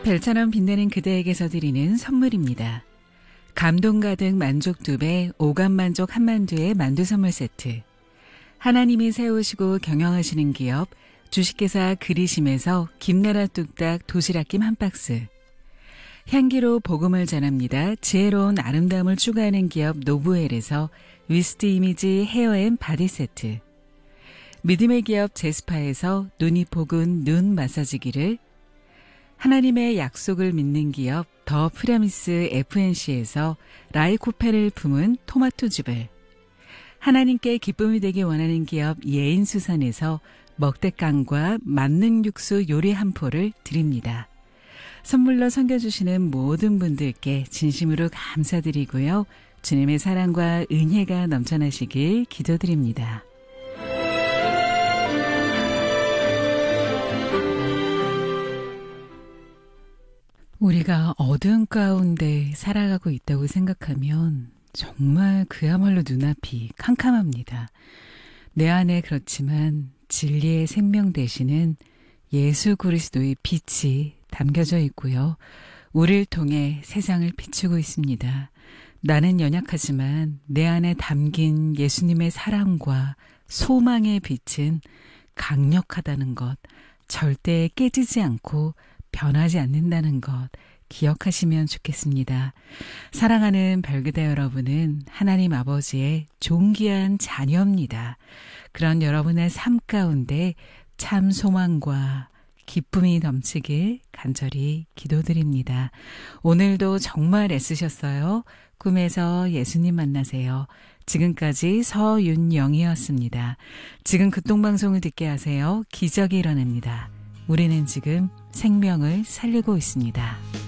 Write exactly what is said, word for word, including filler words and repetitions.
별처럼 빛나는 그대에게서 드리는 선물입니다. 감동 가득 만족 두 배, 오감 만족 한만두의 만두 선물 세트. 하나님이 세우시고 경영하시는 기업 주식회사 그리심에서 김나라 뚝딱 도시락김 한 박스. 향기로 복음을 전합니다. 지혜로운 아름다움을 추구하는 기업 노브웰에서 위스트 이미지 헤어앤 바디 세트. 믿음의 기업 제스파에서 눈이 포근 눈 마사지기를, 하나님의 약속을 믿는 기업 더 프라미스 에프엔씨에서 라이코펜을 품은 토마토즙을, 하나님께 기쁨이 되기 원하는 기업 예인수산에서 먹대깡과 만능 육수 요리 한 포를 드립니다. 선물로 섬겨주시는 모든 분들께 진심으로 감사드리고요. 주님의 사랑과 은혜가 넘쳐나시길 기도드립니다. 우리가 어두운 가운데 살아가고 있다고 생각하면 정말 그야말로 눈앞이 캄캄합니다. 내 안에 그렇지만 진리의 생명 되시는 예수 그리스도의 빛이 담겨져 있고요. 우리를 통해 세상을 비추고 있습니다. 나는 연약하지만 내 안에 담긴 예수님의 사랑과 소망의 빛은 강력하다는 것, 절대 깨지지 않고 변하지 않는다는 것 기억하시면 좋겠습니다. 사랑하는 별그대 여러분은 하나님 아버지의 존귀한 자녀입니다. 그런 여러분의 삶 가운데 참 소망과 기쁨이 넘치길 간절히 기도드립니다. 오늘도 정말 애쓰셨어요. 꿈에서 예수님 만나세요. 지금까지 서윤영이었습니다. 지금 극동방송을 듣게 하세요. 기적이 일어납니다. 우리는 지금 생명을 살리고 있습니다.